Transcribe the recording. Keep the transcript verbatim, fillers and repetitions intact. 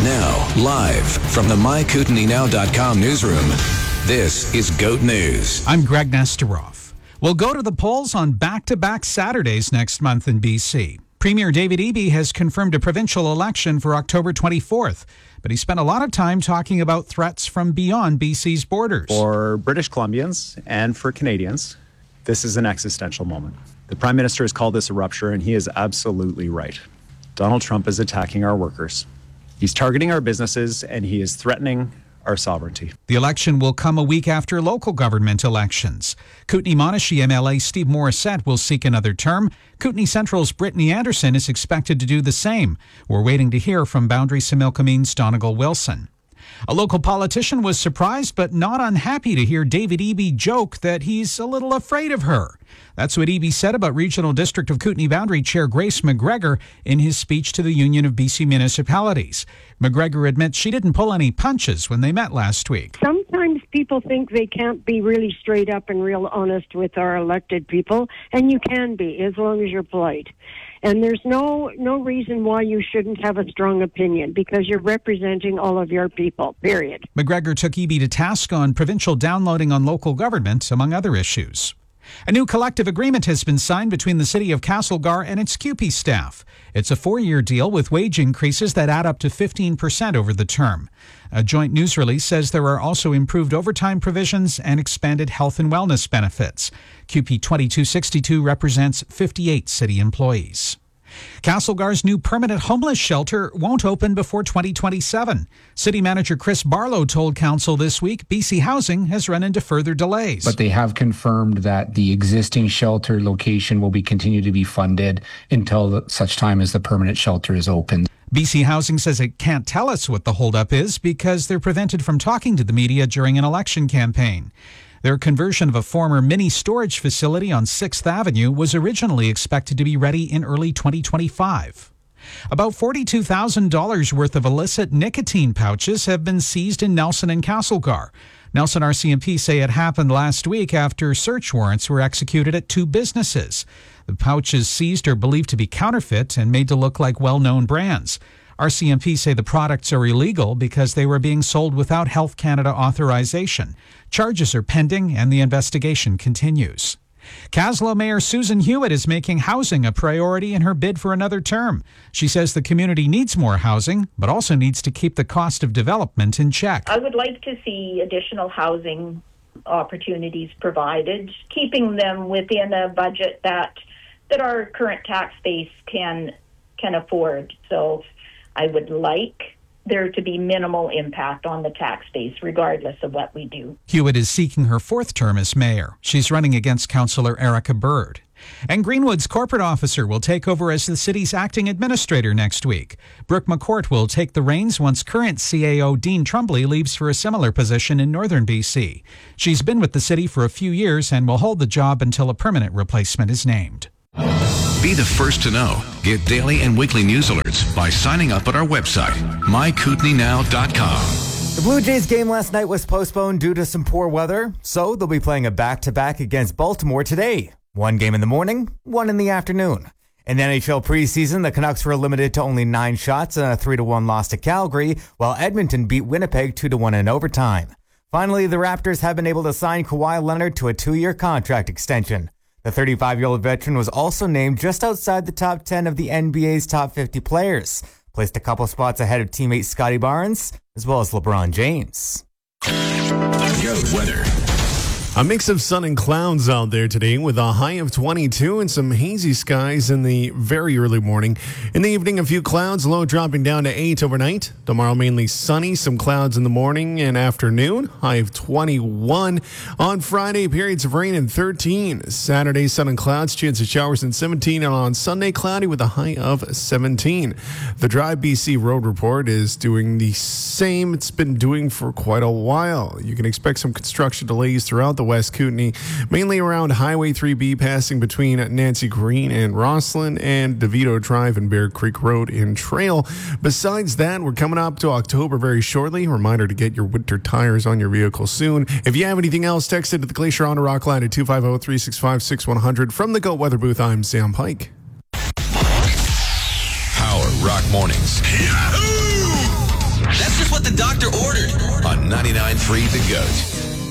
Now, live from the my kootenai now dot com newsroom, this is GOAT News. I'm Greg Nesteroff. We'll go to the polls on back-to-back Saturdays next month in B C. Premier David Eby has confirmed a provincial election for October twenty-fourth, but he spent a lot of time talking about threats from beyond B C's borders. For British Columbians and for Canadians, this is an existential moment. The Prime Minister has called this a rupture, and he is absolutely right. Donald Trump is attacking our workers. He's targeting our businesses, and he is threatening our sovereignty. The election will come a week after local government elections. Kootenay-Monashee M L A Steve Morissette will seek another term. Kootenay Central's Brittany Anderson is expected to do the same. We're waiting to hear from Boundary Similkamine's Donegal Wilson. A local politician was surprised but not unhappy to hear David Eby joke that he's a little afraid of her. That's what Eby said about Regional District of Kootenay Boundary Chair Grace McGregor in his speech to the Union of B C Municipalities. McGregor admits she didn't pull any punches when they met last week. Sometimes people think they can't be really straight up and real honest with our elected people, and you can be as long as you're polite. And there's no no reason why you shouldn't have a strong opinion, because you're representing all of your people, period. McGregor took Eby to task on provincial downloading on local government, among other issues. A new collective agreement has been signed between the City of Castlegar and its C U P E staff. It's a four-year deal with wage increases that add up to fifteen percent over the term. A joint news release says there are also improved overtime provisions and expanded health and wellness benefits. C U P E twenty-two sixty-two represents fifty-eight city employees. Castlegar's new permanent homeless shelter won't open before twenty twenty-seven. City Manager Chris Barlow told Council this week B C Housing has run into further delays. But they have confirmed that the existing shelter location will be continued to be funded until such time as the permanent shelter is opened. B C Housing says it can't tell us what the holdup is because they're prevented from talking to the media during an election campaign. Their conversion of a former mini storage facility on sixth Avenue was originally expected to be ready in early twenty twenty-five. About forty-two thousand dollars worth of illicit nicotine pouches have been seized in Nelson and Castlegar. Nelson R C M P say it happened last week after search warrants were executed at two businesses. The pouches seized are believed to be counterfeit and made to look like well-known brands. R C M P say the products are illegal because they were being sold without Health Canada authorization. Charges are pending and the investigation continues. Caslo Mayor Susan Hewitt is making housing a priority in her bid for another term. She says the community needs more housing, but also needs to keep the cost of development in check. I would like to see additional housing opportunities provided, keeping them within a budget that that our current tax base can can afford. So I would like there to be minimal impact on the tax base, regardless of what we do. Hewitt is seeking her fourth term as mayor. She's running against Councillor Erica Bird. And Greenwood's corporate officer will take over as the city's acting administrator next week. Brooke McCourt will take the reins once current C A O Dean Trumbley leaves for a similar position in northern B C. She's been with the city for a few years and will hold the job until a permanent replacement is named. Be the first to know. Get daily and weekly news alerts by signing up at our website, my kootenai now dot com. The Blue Jays game last night was postponed due to some poor weather, so they'll be playing a back-to-back against Baltimore today. One game in the morning, one in the afternoon. In the N H L preseason, the Canucks were limited to only nine shots and a three to one loss to Calgary, while Edmonton beat Winnipeg two to one in overtime. Finally, the Raptors have been able to sign Kawhi Leonard to a two-year contract extension. The thirty-five-year-old veteran was also named just outside the top ten of the N B A's top fifty players, placed a couple spots ahead of teammate Scotty Barnes, as well as LeBron James. Good weather. A mix of sun and clouds out there today with a high of twenty-two and some hazy skies in the very early morning. In the evening, a few clouds, low dropping down to eight overnight. Tomorrow, mainly sunny, some clouds in the morning and afternoon, high of twenty-one. On Friday, periods of rain and thirteen. Saturday, sun and clouds, chance of showers and seventeen. And on Sunday, cloudy with a high of seventeen. The Drive B C Road Report is doing the same it's been doing for quite a while. You can expect some construction delays throughout the West Kootenay, mainly around Highway three B passing between Nancy Green and Rosslyn and DeVito Drive and Bear Creek Road in Trail. Besides that, we're coming up to October very shortly. Reminder to get your winter tires on your vehicle soon. If you have anything else, text it to the Glacier on a Rock line at two five zero, three six five, six one zero zero. From the GOAT Weather Booth, I'm Sam Pike. Power Rock Mornings. Yahoo! doctor ordered. On ninety-nine point three The Goat.